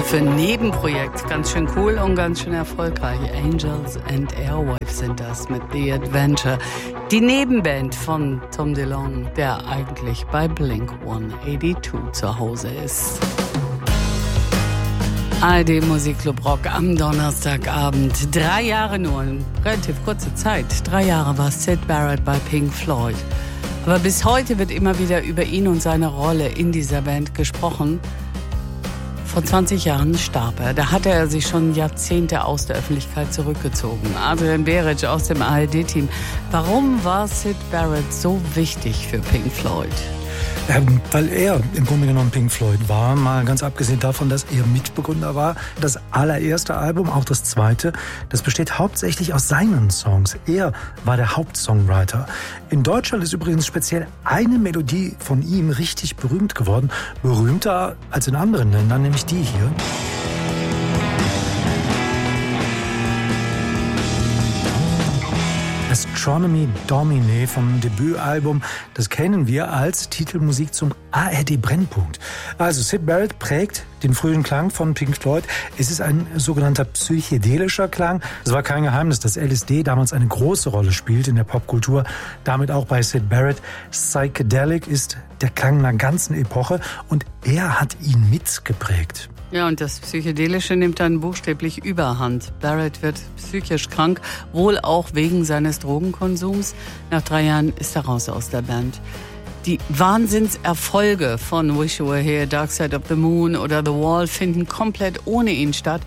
für ein Nebenprojekt. Ganz schön cool und ganz schön erfolgreich. Angels and Airwaves sind das mit The Adventure. Die Nebenband von Tom DeLonge, der eigentlich bei Blink 182 zu Hause ist. ARD Musikclub Rock am Donnerstagabend. 3 Jahre nur, eine relativ kurze Zeit. 3 Jahre war Syd Barrett bei Pink Floyd. Aber bis heute wird immer wieder über ihn und seine Rolle in dieser Band gesprochen. Vor 20 Jahren starb er. Da hatte er sich schon Jahrzehnte aus der Öffentlichkeit zurückgezogen. Adrian Beric aus dem ARD-Team. Warum war Syd Barrett so wichtig für Pink Floyd? Weil er im Grunde genommen Pink Floyd war, mal ganz abgesehen davon, dass er Mitbegründer war. Das allererste Album, auch das zweite, das besteht hauptsächlich aus seinen Songs. Er war der Hauptsongwriter. In Deutschland ist übrigens speziell eine Melodie von ihm richtig berühmt geworden. Berühmter als in anderen Ländern, nämlich die hier. Astronomy Domine vom Debütalbum, das kennen wir als Titelmusik zum ARD-Brennpunkt. Also Syd Barrett prägt den frühen Klang von Pink Floyd. Es ist ein sogenannter psychedelischer Klang. Es war kein Geheimnis, dass LSD damals eine große Rolle spielt in der Popkultur, damit auch bei Syd Barrett. Psychedelic ist der Klang einer ganzen Epoche und er hat ihn mitgeprägt. Ja, und das Psychedelische nimmt dann buchstäblich Überhand. Barrett wird psychisch krank, wohl auch wegen seines Drogenkonsums. Nach 3 Jahren ist er raus aus der Band. Die Wahnsinnserfolge von Wish You Were Here, Dark Side of the Moon oder The Wall finden komplett ohne ihn statt.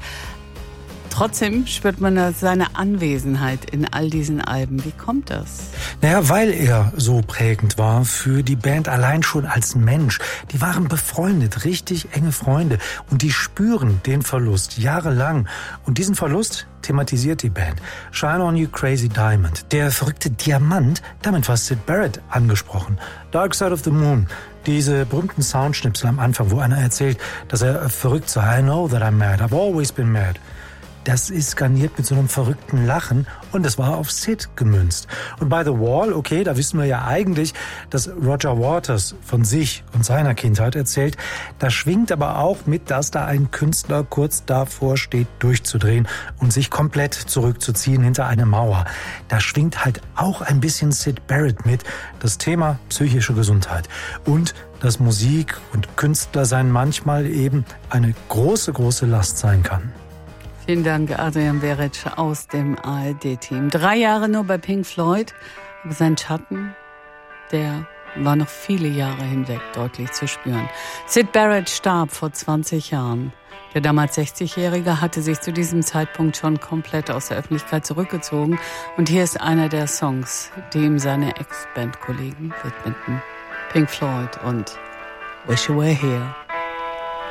Trotzdem spürt man seine Anwesenheit in all diesen Alben. Wie kommt das? Naja, weil er so prägend war für die Band allein schon als Mensch. Die waren befreundet, richtig enge Freunde. Und die spüren den Verlust jahrelang. Und diesen Verlust thematisiert die Band. Shine on You Crazy Diamond, der verrückte Diamant, damit war Syd Barrett angesprochen. Dark Side of the Moon, diese berühmten Soundschnipsel am Anfang, wo einer erzählt, dass er verrückt sei. I know that I'm mad, I've always been mad. Das ist garniert mit so einem verrückten Lachen und es war auf Syd gemünzt. Und bei The Wall, okay, da wissen wir ja eigentlich, dass Roger Waters von sich und seiner Kindheit erzählt. Da schwingt aber auch mit, dass da ein Künstler kurz davor steht, durchzudrehen und sich komplett zurückzuziehen hinter eine Mauer. Da schwingt halt auch ein bisschen Syd Barrett mit, das Thema psychische Gesundheit. Und dass Musik und Künstlersein manchmal eben eine große, große Last sein kann. Vielen Dank, Adrian Beric aus dem ARD-Team. 3 Jahre nur bei Pink Floyd, aber sein Schatten, der war noch viele Jahre hinweg deutlich zu spüren. Syd Barrett starb vor 20 Jahren. Der damals 60-Jährige hatte sich zu diesem Zeitpunkt schon komplett aus der Öffentlichkeit zurückgezogen. Und hier ist einer der Songs, die ihm seine Ex-Band-Kollegen widmeten. Pink Floyd und Wish You Were Here.